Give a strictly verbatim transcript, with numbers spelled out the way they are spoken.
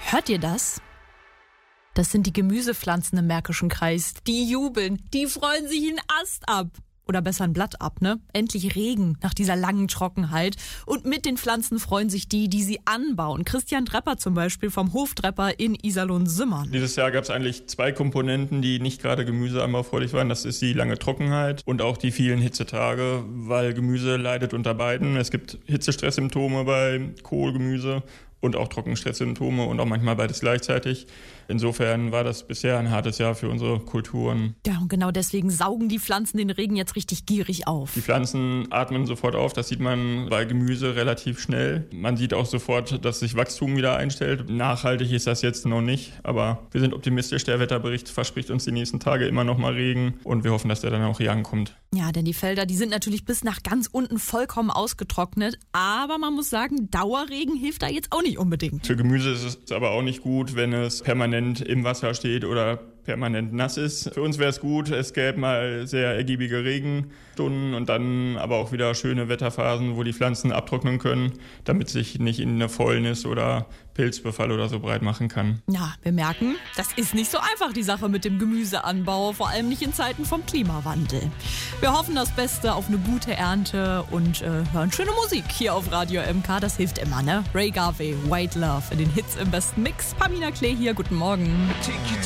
Hört ihr das? Das sind die Gemüsepflanzen im Märkischen Kreis. Die jubeln, die freuen sich einen Ast ab. Oder besser ein Blatt ab, ne? Endlich Regen nach dieser langen Trockenheit. Und mit den Pflanzen freuen sich die, die sie anbauen. Christian Drepper zum Beispiel vom Hoftrepper in Iserlohn-Simmern. Dieses Jahr gab es eigentlich zwei Komponenten, die nicht gerade gemüseanbaufreudig waren. Das ist die lange Trockenheit und auch die vielen Hitzetage, weil Gemüse leidet unter beiden. Es gibt Hitzestresssymptome bei Kohlgemüse und auch Trockenstresssymptome und auch manchmal beides gleichzeitig. Insofern war das bisher ein hartes Jahr für unsere Kulturen. Ja, und genau deswegen saugen die Pflanzen den Regen jetzt richtig gierig auf. Die Pflanzen atmen sofort auf, das sieht man bei Gemüse relativ schnell. Man sieht auch sofort, dass sich Wachstum wieder einstellt. Nachhaltig ist das jetzt noch nicht, aber wir sind optimistisch. Der Wetterbericht verspricht uns die nächsten Tage immer noch mal Regen und wir hoffen, dass der dann auch hier ankommt. Ja, denn die Felder, die sind natürlich bis nach ganz unten vollkommen ausgetrocknet. Aber man muss sagen, Dauerregen hilft da jetzt auch nicht unbedingt. Für Gemüse ist es aber auch nicht gut, wenn es permanent im Wasser steht oder permanent nass ist. Für uns wäre es gut, es gäbe mal sehr ergiebige Regenstunden und dann aber auch wieder schöne Wetterphasen, wo die Pflanzen abtrocknen können, damit sich nicht in eine Fäulnis oder Pilzbefall oder so breit machen kann. Ja, wir merken, das ist nicht so einfach, die Sache mit dem Gemüseanbau, vor allem nicht in Zeiten vom Klimawandel. Wir hoffen das Beste auf eine gute Ernte und äh, hören schöne Musik hier auf Radio M K, das hilft immer, ne? Ray Garvey, White Love in den Hits im besten Mix. Pamina Klee hier, guten Morgen.